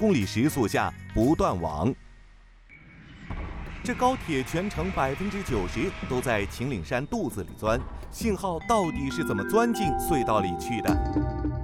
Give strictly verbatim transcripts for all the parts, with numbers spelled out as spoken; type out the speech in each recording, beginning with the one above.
公里时速下不断网。这高铁全程百分之九十都在秦岭山肚子里钻，信号到底是怎么钻进隧道里去的？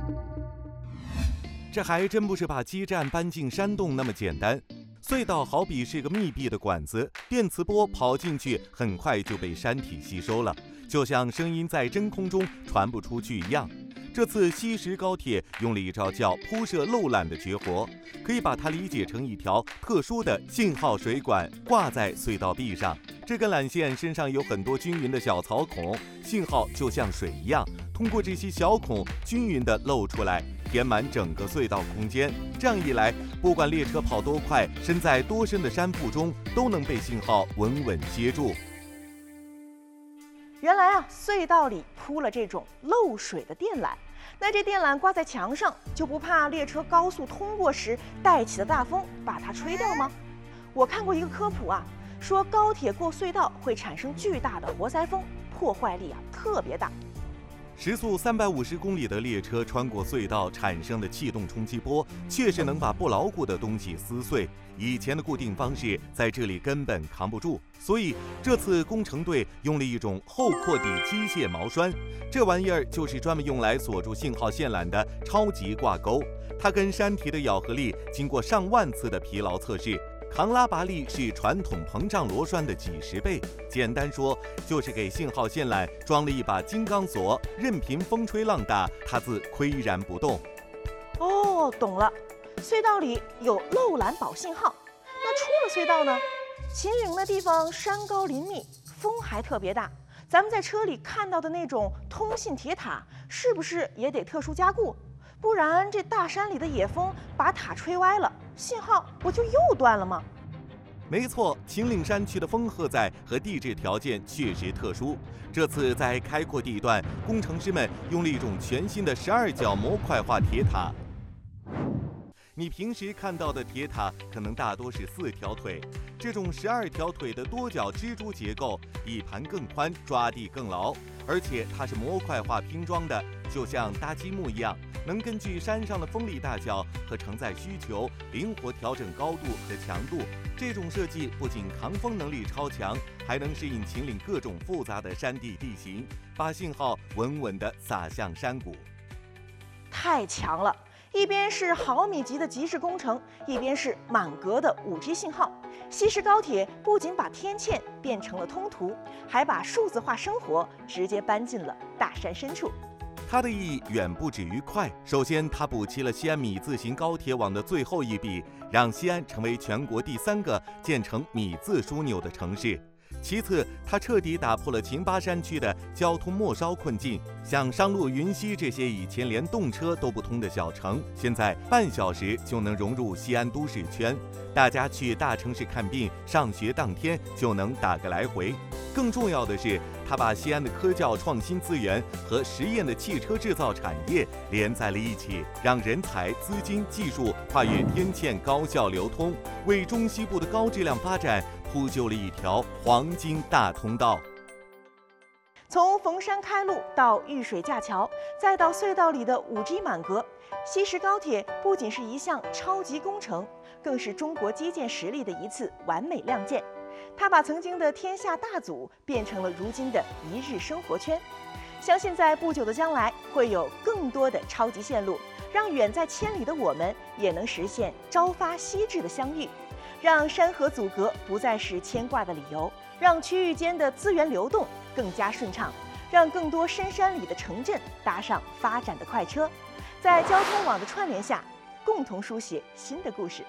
这还真不是把基站搬进山洞那么简单。隧道好比是个密闭的管子，电磁波跑进去，很快就被山体吸收了，就像声音在真空中传不出去一样。这次西石高铁用了一招叫铺设漏缆的绝活，可以把它理解成一条特殊的信号水管挂在隧道壁上。这根缆线身上有很多均匀的小槽孔，信号就像水一样，通过这些小孔均匀地漏出来，填满整个隧道空间。这样一来，不管列车跑多快，身在多深的山腹中，都能被信号稳稳接住。 原来啊，隧道里铺了这种漏水的电缆，那这电缆挂在墙上，就不怕列车高速通过时带起的大风把它吹掉吗？我看过一个科普啊，说高铁过隧道会产生巨大的活塞风，破坏力啊特别大。 时速三百五十公里的列车穿过隧道产生的气动冲击波，确实能把不牢固的东西撕碎。以前的固定方式在这里根本扛不住，所以这次工程队用了一种后扩底机械锚栓，这玩意儿就是专门用来锁住信号线缆的超级挂钩。它跟山体的咬合力经过上万次的疲劳测试，抗拉拔力是传统膨胀螺栓的几十倍。简单说，就是给信号线缆装了一把金刚锁，任凭风吹浪打，它自岿然不动。 哦，懂了，隧道里有漏缆保信号。那出了隧道呢？秦岭那地方山高林密，风还特别大。咱们在车里看到的那种通信铁塔，是不是也得特殊加固？不然这大山里的野风把塔吹歪了，信号不就又断了吗？ 没错，秦岭山区的风荷载和地质条件确实特殊。这次在开阔地段，工程师们用了一种全新的十二角模块化铁塔。你平时看到的铁塔可能大多是四条腿，这种十二条腿的多角支柱结构，底盘更宽，抓地更牢，而且它是模块化拼装的，就像搭积木一样，能根据山上的风力大小和承载需求灵活调整高度和强度。这种设计不仅抗风能力超强，还能适应秦岭各种复杂的山地地形，把信号稳稳地撒向山谷。 太强了！一边是毫米级的极致工程，一边是满格的 五 G 信号。西石高铁不仅把天堑变成了通途，还把数字化生活直接搬进了大山深处。 它的意义远不止于快。首先，它补齐了西安米字形高铁网的最后一笔，让西安成为全国第三个建成米字枢纽的城市。其次，它彻底打破了秦巴山区的交通末梢困境，像商洛、云溪这些以前连动车都不通的小城，现在半小时就能融入西安都市圈。大家去大城市看病、上学当天就能打个来回。更重要的是，它把西安的科教创新资源和实验的汽车制造产业连在了一起，让人才、资金、技术跨越天堑高效流通，为中西部的高质量发展铺就了一条黄金大通道。 从逢山开路到遇水架桥，再到隧道里的 五 G 满格，西石高铁不仅是一项超级工程，更是中国基建实力的一次完美亮剑。它把曾经的天下大阻变成了如今的一日生活圈。相信在不久的将来，会有更多的超级线路，让远在千里的我们也能实现朝发夕至的相遇，让山河阻隔不再是牵挂的理由，让区域间的资源流动更加顺畅，让更多深山里的城镇搭上发展的快车，在交通网的串联下，共同书写新的故事。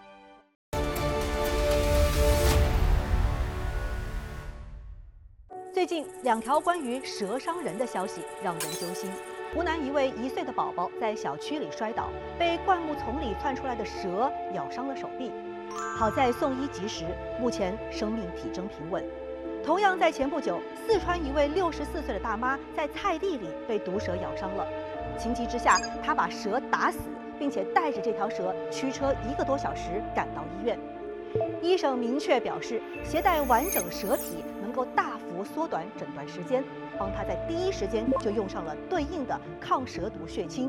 最近，两条关于蛇伤人的消息让人揪心。湖南一位一岁的宝宝在小区里摔倒，被灌木丛里窜出来的蛇咬伤了手臂。好在送医及时，目前生命体征平稳。同样在前不久，四川一位六十四岁的大妈在菜地里被毒蛇咬伤了。情急之下，她把蛇打死，并且带着这条蛇驱车一个多小时赶到医院。医生明确表示，携带完整蛇体能够大幅缩短诊断时间，帮他在第一时间就用上了对应的抗蛇毒血清。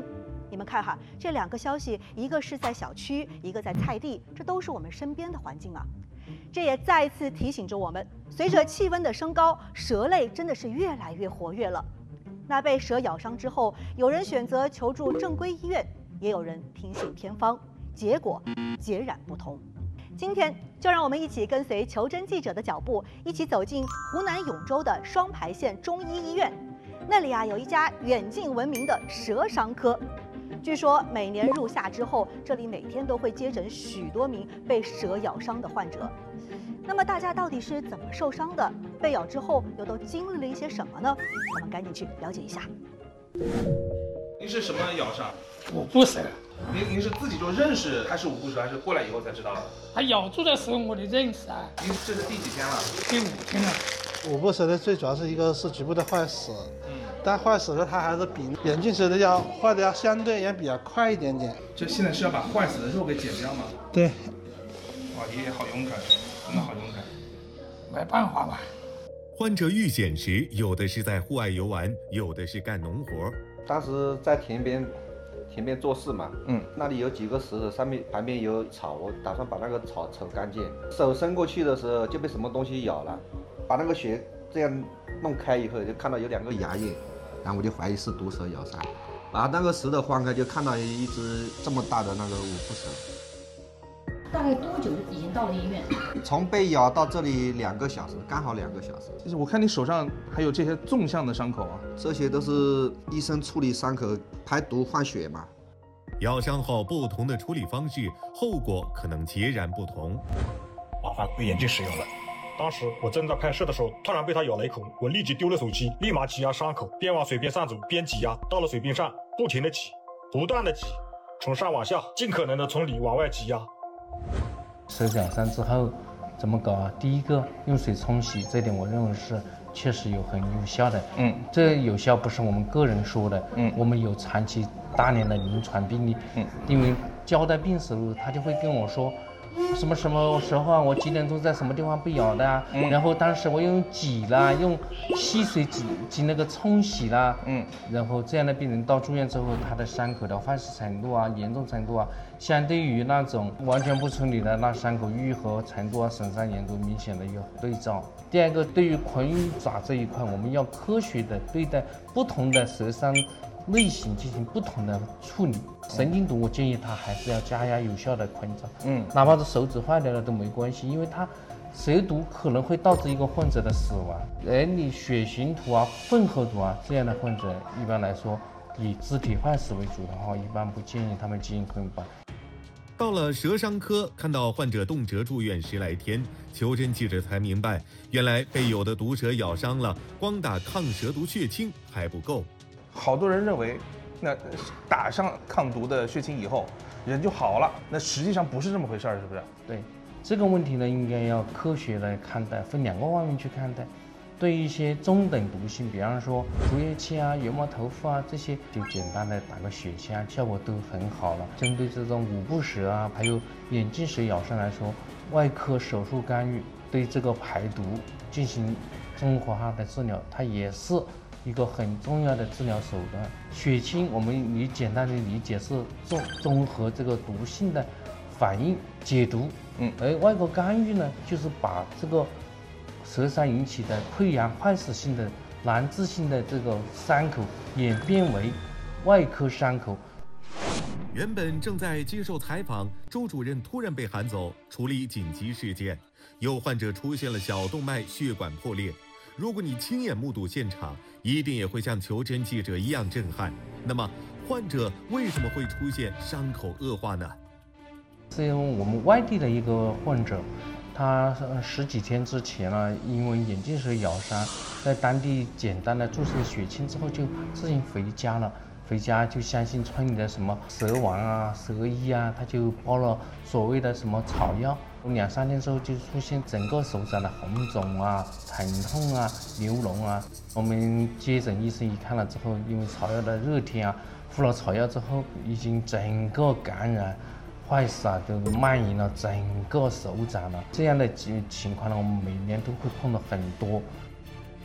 你们看哈，这两个消息，一个是在小区，一个在菜地，这都是我们身边的环境啊。这也再次提醒着我们，随着气温的升高，蛇类真的是越来越活跃了。那被蛇咬伤之后，有人选择求助正规医院，也有人听信偏方，结果截然不同。今天就让我们一起跟随求真记者的脚步，一起走进湖南永州的双牌县中医医院。那里啊有一家远近闻名的蛇伤科。据说每年入夏之后，这里每天都会接诊许多名被蛇咬伤的患者。那么大家到底是怎么受伤的？被咬之后又都经历了一些什么呢？我们赶紧去了解一下。 您是什么咬伤？ 五步蛇。 您您是自己就认识它是五步蛇，还是过来以后才知道的？ 它咬住的时候我就认识啊。 您这是第几天了？ 第五天了。 五步蛇的最主要是一个是局部的坏死， 嗯， 但坏死的它还是比眼镜蛇的要坏的要相对也比较快一点点。 这现在是要把坏死的肉给剪掉吗？ 对。 哇，爷爷好勇敢，真的好勇敢。 没办法嘛。 患者遇险时，有的是在户外游玩，有的是干农活。 当时在田边，田边做事嘛， 嗯， 那里有几个石头，上面旁边有草，我打算把那个草抽干净。手伸过去的时候就被什么东西咬了，把那个血这样弄开以后，就看到有两个牙印，然后我就怀疑是毒蛇咬伤。把那个石头放开，就看到一只这么大的那个五步蛇。 大概多久已经到了医院？ 从被咬到这里两个小时，刚好两个小时。 就是我看你手上还有这些纵向的伤口啊， 这些都是医生处理伤口排毒换血嘛。 咬伤后不同的处理方式，后果可能截然不同。 麻烦为眼镜使用了。当时我正在拍摄的时候，突然被它咬了一口，我立即丢了手机，立马挤压伤口，边往水边上走边挤压，到了水边上不停的挤，不断的挤，从上往下，尽可能的从里往外挤压。 蛇咬伤之后怎么搞啊？第一个用水冲洗，这点我认为是确实有很有效的。 嗯， 这有效不是我们个人说的， 嗯， 我们有长期大量的临床病例， 嗯， 因为交代病史后，他就会跟我说。什么什么时候啊？我几点钟在什么地方被咬的啊？嗯、然后当时我用挤啦，用溪水挤挤那个冲洗啦， 嗯， 然后这样的病人到住院之后，他的伤口的坏死程度啊、严重程度啊，相对于那种完全不处理的那伤口愈合程度啊、损伤严重明显的有对照。第二个，对于昆鱼爪这一块，我们要科学的对待不同的蛇伤类型进行不同的处理。神经毒，我建议他还是要加压有效的昆爪，嗯，哪怕是手指坏掉了都没关系，因为它蛇毒可能会导致一个患者的死亡。而你血型图啊、混合毒啊这样的患者，一般来说以肢体坏死为主的话，一般不建议他们进行昆管。 到了蛇伤科，看到患者动辄住院十来天，求真记者才明白，原来被有的毒蛇咬伤了，光打抗蛇毒血清还不够。 好多人认为，那打上抗毒的血清以后，人就好了。那实际上不是这么回事儿，是不是？ 对这个问题呢，应该要科学来看待，分两个方面去看待。对于一些中等毒性，比方说竹叶青啊、羽毛头腹啊这些，就简单的打个血清，效果都很好了。针对这种五步蛇啊，还有眼镜蛇咬伤来说，外科手术干预对这个排毒进行综合化的治疗，它也是一个很重要的治疗手段。血清我们你简单的理解是综综合这个毒性的反应解毒，嗯，而外科干预呢，就是把这个蛇伤引起的溃疡坏死性的难治性的这个伤口演变为外科伤口。 原本正在接受采访，周主任突然被喊走处理紧急事件，有患者出现了小动脉血管破裂。如果你亲眼目睹现场，一定也会像求真记者一样震撼。那么，患者为什么会出现伤口恶化呢？ 是因为我们外地的一个患者，他十几天之前呢，因为眼镜蛇咬伤，在当地简单的注射血清之后，就自行回家了。回家就相信村里的什么蛇丸啊、蛇医啊，他就包了所谓的什么草药。两三天之后就出现整个手掌的红肿啊、疼痛啊、流脓啊。我们接诊医生一看了之后，因为草药的热天啊，敷了草药之后，已经整个感染、坏死啊，都蔓延了整个手掌了。这样的情况呢，我们每年都会碰到很多。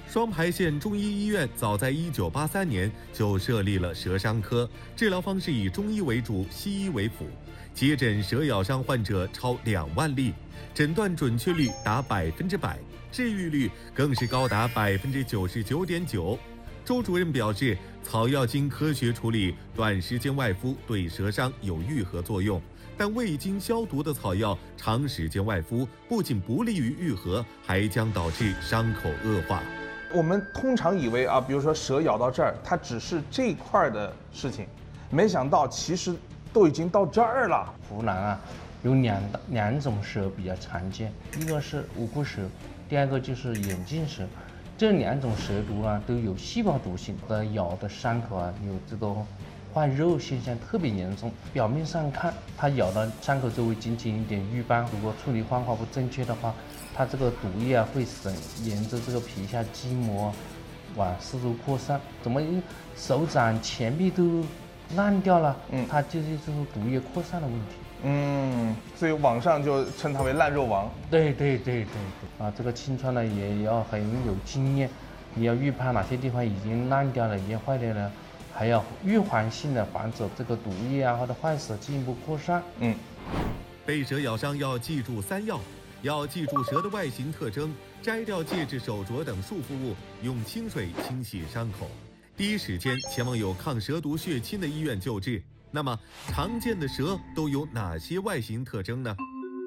双牌县中医医院早在一九八三年就设立了蛇伤科，治疗方式以中医为主，西医为辅，接诊蛇咬伤患者超两万例，诊断准确率达百分之百，治愈率更是高达百分之九十九点九。周主任表示，草药经科学处理，短时间外敷对蛇伤有愈合作用，但未经消毒的草药长时间外敷，不仅不利于愈合，还将导致伤口恶化。 我们通常以为啊，比如说蛇咬到这儿，它只是这块的事情，没想到其实都已经到这儿了。 湖南啊，有两两种蛇比较常见，一个是五步蛇，第二个就是眼镜蛇。这两种蛇毒啊都有细胞毒性，的咬的伤口啊有这个坏肉现象特别严重。表面上看，它咬到伤口周围仅仅一点瘀斑，如果处理方法不正确的话，它这个毒液啊会使沿着这个皮下筋膜往四周扩散，怎么手掌前臂都烂掉了？嗯，它就是这种毒液扩散的问题。 嗯，所以网上就称它为烂肉王。 对对对对对，啊，这个清创呢也要很有经验，你要预判哪些地方已经烂掉了，已经坏掉了，还要预防性的防止这个毒液啊或者坏死进一步扩散。 嗯，被蛇咬伤要记住三要：要记住蛇的外形特征，摘掉戒指、手镯等束缚物，用清水清洗伤口，第一时间前往有抗蛇毒血清的医院救治。那么，常见的蛇都有哪些外形特征呢？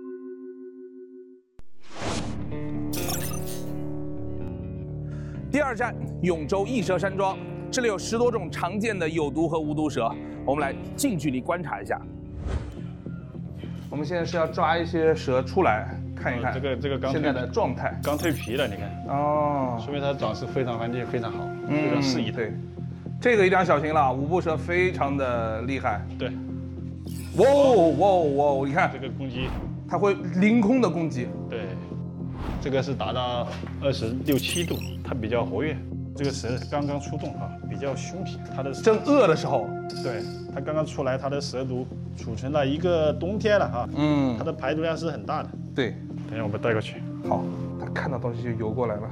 第二站，永州益蛇山庄，这里有十多种常见的有毒和无毒蛇，我们来近距离观察一下。我们现在是要抓一些蛇出来看一看， 这个这个刚现在的状态， 刚蜕皮了，你看哦， 说明它长势非常环境非常好，非常适宜。 对。这个一定要小心了，五步蛇非常的厉害。 对， 哇哇哇！你看这个攻击， 它会凌空的攻击。 对，这个是达到二十六七度，它比较活跃。这个蛇刚刚出洞哈，比较凶皮，它的正饿的时候， 对，它刚刚出来，它的蛇毒储存了一个冬天了哈。嗯，它的排毒量是很大的。 对， 等一下我们带过去。 好，它看到东西就游过来了。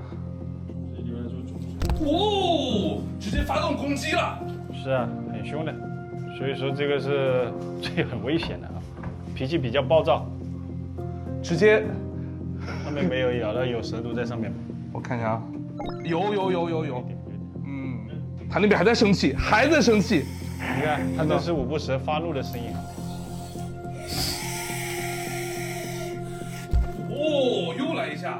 哦，直接发动攻击了。 是啊，很凶的，所以说这个是这很危险的啊，脾气比较暴躁， 直接。 上面没有咬到有蛇毒在上面吗？ 我看一下啊，有有有有有，嗯，他那边还在生气，还在生气。 你看，它这是五步蛇发怒的声音。 哦，又来一下。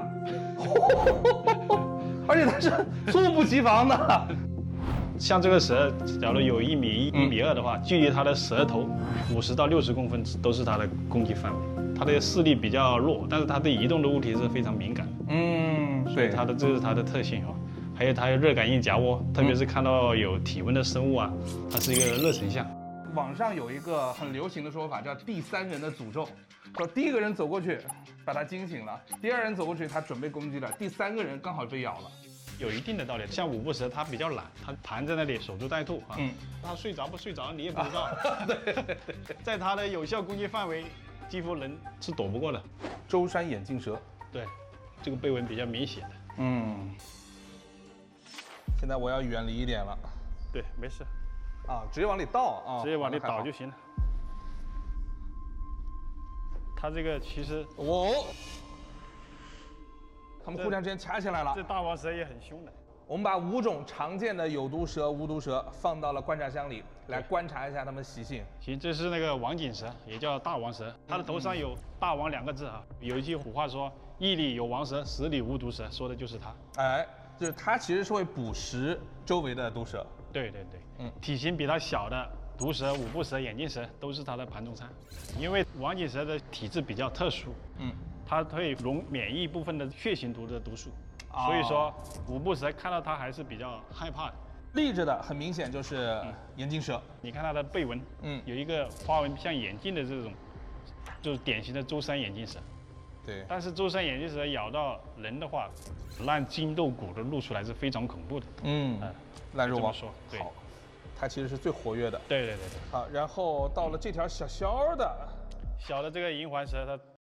而且它是猝不及防的。 像这个蛇，假如有一米一、一米二的话，距离它的舌头五十到六十公分都是它的攻击范围。它的视力比较弱，但是它对移动的物体是非常敏感的。嗯，对，它的这是它的特性哈。还有它有热感应夹窝，特别是看到有体温的生物啊，它是一个热成像。 网上有一个很流行的说法，叫第三人的诅咒，说第一个人走过去把他惊醒了，第二人走过去他准备攻击了，第三个人刚好被咬了， 有一定的道理。像五步蛇它比较懒，它盘在那里守株待兔啊，嗯，它睡着不睡着你也不知道。对，在它的有效攻击范围，几乎人是躲不过的。 舟山眼镜蛇， 对，这个背纹比较明显的。嗯， 现在我要远离一点了。 对，没事。 啊，直接往里倒啊， 直接往里倒就行了。它这个其实哦，他们互相之间掐起来了。 这大王蛇也很凶的。 我们把五种常见的有毒蛇、无毒蛇放到了观察箱里，来观察一下它们习性。 行，这是那个王锦蛇，也叫大王蛇，它的头上有“大王”两个字啊。有一句古话说：“一里有王蛇，十里无毒蛇”，说的就是它。 哎，就是它其实是会捕食周围的毒蛇。 对对对，嗯，体型比它小的毒蛇、五步蛇、眼镜蛇都是它的盘中餐。因为王锦蛇的体质比较特殊，嗯，它会溶免疫部分的血型毒的毒素，哦、所以说五步蛇看到它还是比较害怕的。 立着的很明显就是眼镜蛇， 你看它的背纹，嗯，有一个花纹像眼镜的这种，就是典型的舟山眼镜蛇。 对， 但是舟山眼镜蛇咬到人的话，烂筋斗骨的露出来是非常恐怖的。嗯，嗯烂肉王说，对， 好，它其实是最活跃的。 对对对对。 好，然后到了这条小小的， 小的这个银环蛇，它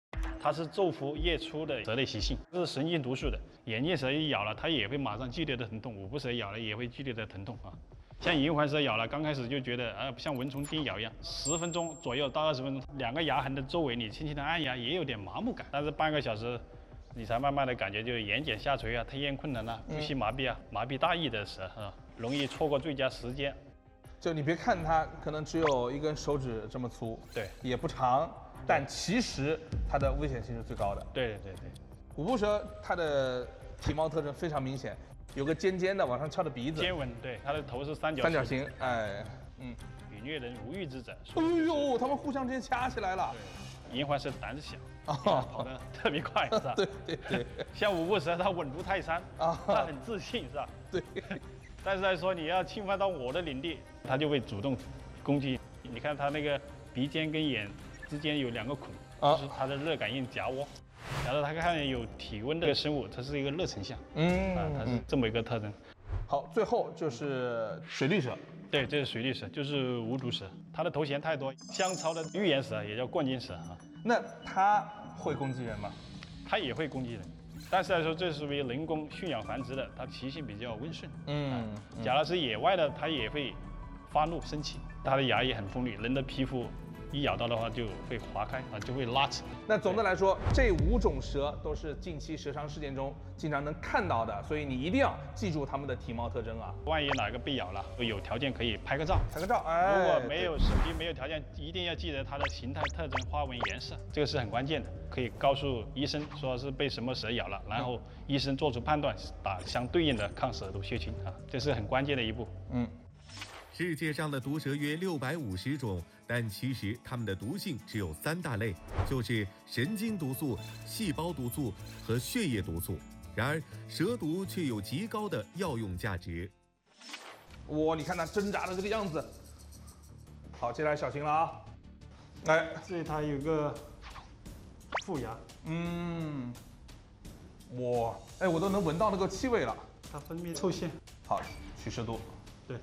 它是昼伏夜出的蛇类习性，这是神经毒素的。眼镜蛇一咬了，它也会马上剧烈的疼痛；五步蛇咬了也会剧烈的疼痛啊。像银环蛇咬了，刚开始就觉得啊、呃，像蚊虫叮咬一样，十分钟左右到二十分钟，两个牙痕的周围你轻轻的按压，也有点麻木感。但是半个小时，你才慢慢的感觉就眼睑下垂啊、吞咽困难啊、呼吸麻痹啊、麻痹大意的蛇啊，容易错过最佳时间。 就你别看它可能只有一根手指这么粗， 对， 也不长，但其实它的危险性是最高的。 对对对， 五步蛇它的体貌特征非常明显，有个尖尖的往上翘的鼻子， 尖纹，对，它的头是三角三角形，哎，嗯， 与虐人无欲之者。 哎呦，他们互相之间掐起来了。 对，银环蛇胆子小，哦、跑得特别快，是吧？ 对对对， 像五步蛇，它稳如泰山啊，它很自信，是吧？ 对。 但是来说，你要侵犯到我的领地，它就会主动攻击。你看它那个鼻尖跟眼之间有两个孔，啊、就是它的热感应夹窝。然后它看见有体温的生物，它是一个热成像，嗯，啊，它是这么一个特征。 好，最后就是水绿蛇。 对，这是水绿蛇，就是无毒蛇。它的头衔太多，商朝的预言蛇也叫冠军蛇啊。 那它会攻击人吗？ 它也会攻击人。但是来说，这属于人工驯养繁殖的，它习性比较温顺。嗯，假如是野外的，它也会发怒生气，它的牙也很锋利，人的皮肤一咬到的话就会划开啊，就会拉扯。 那总的来说，这五种蛇都是近期蛇伤事件中经常能看到的，所以你一定要记住它们的体貌特征啊。 万一哪个被咬了，有条件可以拍个照， 拍个照。哎， 如果没有视频，没有条件，一定要记得它的形态特征、花纹、颜色，这个是很关键的，可以告诉医生说是被什么蛇咬了，然后医生做出判断，打相对应的抗蛇毒血清啊，这是很关键的一步。嗯。 世界上的毒蛇约六百五十种，但其实它们的毒性只有三大类，就是神经毒素、细胞毒素和血液毒素。然而，蛇毒却有极高的药用价值。 哇，你看它挣扎的这个样子。好，接下来小心了啊！哎， 这里它有个副牙。 嗯。哇，哎，我都能闻到那个气味了。 它分泌臭腺。 好，取蛇毒。 对。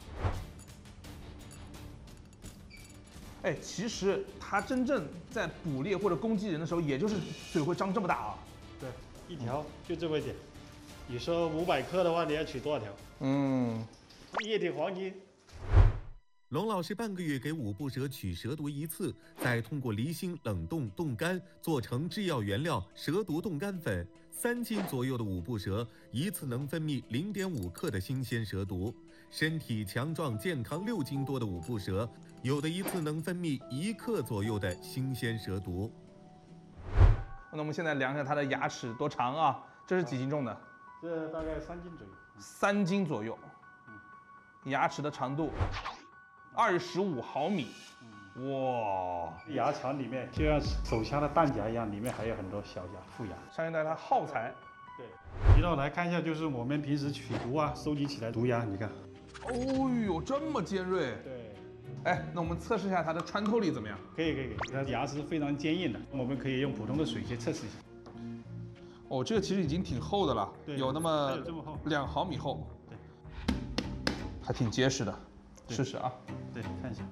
哎，其实它真正在捕猎或者攻击人的时候，也就是嘴会张这么大啊。 对，一条就这么一点。你说五百克的话，你要取多少条？嗯，液体黄金。 龙老师半个月给五步蛇取蛇毒一次，再通过离心冷冻冻干，做成制药原料蛇毒冻干粉。三斤左右的五步蛇一次能分泌零点五克的新鲜蛇毒。身体强壮健康六斤多的五步蛇，有的一次能分泌一克左右的新鲜蛇毒。 那我们现在量一下它的牙齿多长啊？这是几斤重的？ 这大概三斤左右。 三斤左右。嗯，牙齿的长度二十五毫米。哇！ 牙槽里面就像手枪的弹夹一样，里面还有很多小牙、副牙。 相当于它耗材。 对。移到来看一下，就是我们平时取毒啊，收集起来毒牙，你看。 哦呦，这么尖锐！ 对， 哎，那我们测试一下它的穿透力怎么样？ 可以，可以，可以。它牙齿非常坚硬的，我们可以用普通的水去测试一下。 哦，这个其实已经挺厚的了， 对， 有那么有这么厚， 两毫米厚。 对， 还挺结实的，试试啊。 对，看一下。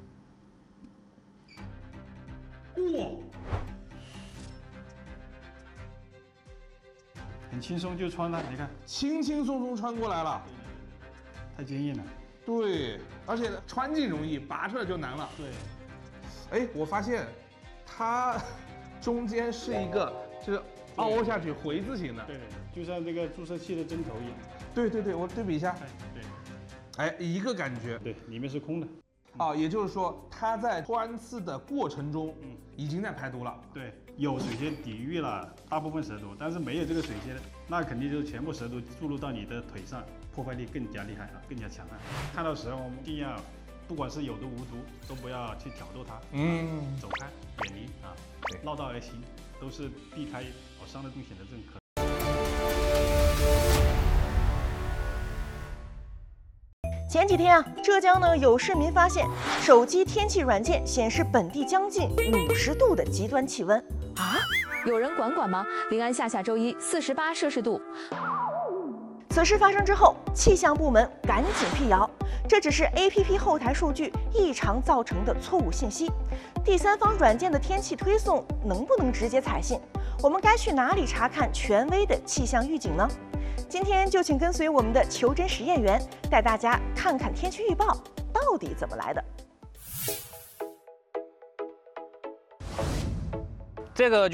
哇！ 很轻松就穿了，你看， 轻轻松松穿过来了。 太坚硬了， 对，而且穿进容易，拔出来就难了。 对， 哎，我发现它中间是一个就是凹下去回字形的， 对，就像这个注射器的针头一样。 对对对，我对比一下， 对， 哎，一个感觉， 对，里面是空的。 啊，也就是说它在穿刺的过程中，嗯，已经在排毒了。 对，有水仙抵御了大部分蛇毒，但是没有这个水仙，那肯定就是全部蛇毒注入到你的腿上。破坏力更加厉害啊，更加强悍。看到蛇，我们一定要，不管是有毒无毒，都不要去挑逗它，嗯，走开，远离啊，绕道而行，都是避开有伤的风险的这种可能。 前几天啊，浙江呢有市民发现手机天气软件显示本地将近五十度的极端气温啊！有人管管吗？临安下下周一四十八摄氏度。 此事发生之后，气象部门赶紧辟谣，这只是 A P P 后台数据异常造成的错误信息。第三方软件的天气推送能不能直接采信？ 我们该去哪里查看权威的气象预警呢？今天就请跟随我们的求真实验员，带大家看看天气预报到底怎么来的。 这个